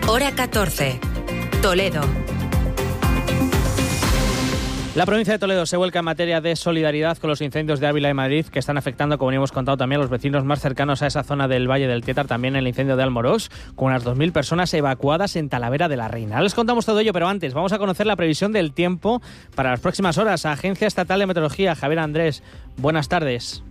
Hora 14. Toledo. La provincia de Toledo se vuelca en materia de solidaridad con los incendios de Ávila y Madrid, que están afectando, como hemos contado, también a los vecinos más cercanos a esa zona del Valle del Tétar, también el incendio de Almorós, con unas 2.000 personas evacuadas en Talavera de la Reina. Les contamos todo ello, pero antes vamos a conocer la previsión del tiempo para las próximas horas. Agencia Estatal de Meteorología, Javier Andrés, buenas tardes.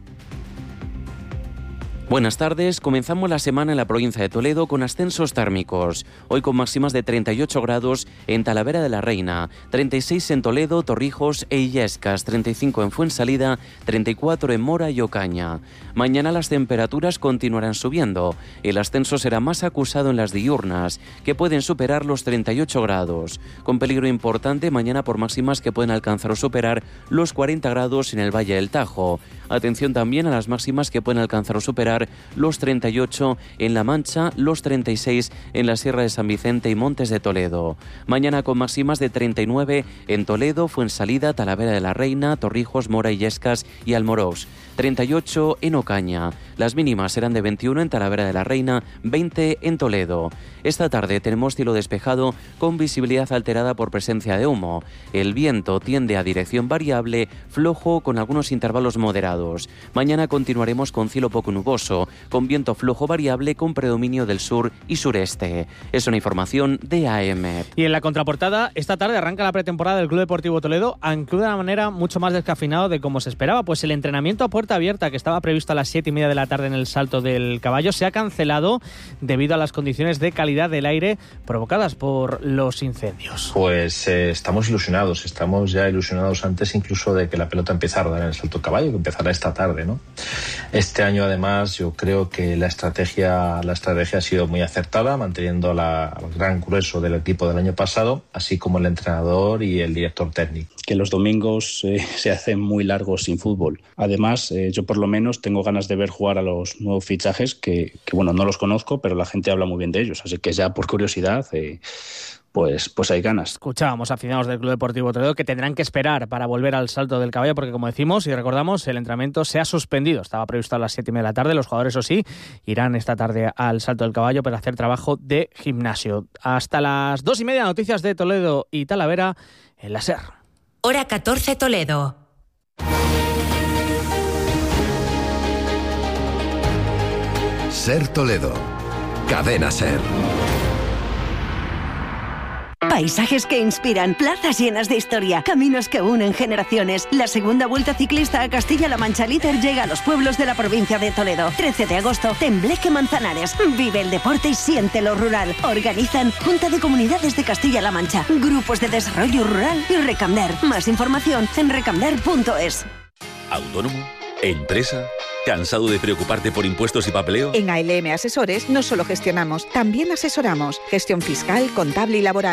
Buenas tardes, comenzamos la semana en la provincia de Toledo con ascensos térmicos. Hoy con máximas de 38 grados en Talavera de la Reina, 36 en Toledo, Torrijos e Illescas, 35 en Fuensalida, 34 en Mora y Ocaña. Mañana las temperaturas continuarán subiendo. El ascenso será más acusado en las diurnas, que pueden superar los 38 grados. Con peligro importante mañana por máximas que pueden alcanzar o superar los 40 grados en el Valle del Tajo. Atención también a las máximas que pueden alcanzar o superar los 38 en La Mancha, los 36 en la Sierra de San Vicente y Montes de Toledo. Mañana con máximas de 39 en Toledo, Fuensalida, Talavera de la Reina, Torrijos, Mora, Illescas y Almorós. 38 en Ocaña. Las mínimas serán de 21 en Talavera de la Reina, 20 en Toledo. Esta tarde tenemos cielo despejado con visibilidad alterada por presencia de humo. El viento tiende a dirección variable, flojo con algunos intervalos moderados. Mañana continuaremos con cielo poco nuboso, con viento flojo variable con predominio del sur y sureste. Es una información de AM. Y en la contraportada, esta tarde arranca la pretemporada del Club Deportivo Toledo, aunque de una manera mucho más descafeinada de como se esperaba, pues el entrenamiento a puerta abierta que estaba previsto a las 7:30 de la tarde en el Salto del Caballo se ha cancelado debido a las condiciones de calidad del aire provocadas por los incendios. Pues estamos ya ilusionados antes incluso de que la pelota empezara en el Salto del Caballo, que empezará esta tarde, ¿no? Este año además yo creo que la estrategia ha sido muy acertada, manteniendo el gran grueso del equipo del año pasado, así como el entrenador y el director técnico. Que los domingos se hacen muy largos sin fútbol. Además, yo por lo menos tengo ganas de ver jugar a los nuevos fichajes que bueno, no los conozco, pero la gente habla muy bien de ellos, así que ya por curiosidad pues hay ganas. Escuchábamos a aficionados del Club Deportivo Toledo que tendrán que esperar para volver al Salto del Caballo, porque como decimos y recordamos, el entrenamiento se ha suspendido. Estaba previsto a las 7:30 de la tarde. Los jugadores, eso sí, irán esta tarde al Salto del Caballo para hacer trabajo de gimnasio. Hasta las 2:30, noticias de Toledo y Talavera en la SER. Hora 14, Toledo. SER Toledo. Cadena SER. Paisajes que inspiran, plazas llenas de historia, caminos que unen generaciones. La segunda Vuelta Ciclista a Castilla-La Mancha Líder llega a los pueblos de la provincia de Toledo. 13 de agosto, Tembleque Manzanares. Vive el deporte y siente lo rural. Organizan Junta de Comunidades de Castilla-La Mancha, Grupos de Desarrollo Rural y Recamder. Más información en recamder.es. ¿Autónomo? ¿Empresa? ¿Cansado de preocuparte por impuestos y papeleo? En ALM Asesores no solo gestionamos, también asesoramos. Gestión fiscal, contable y laboral.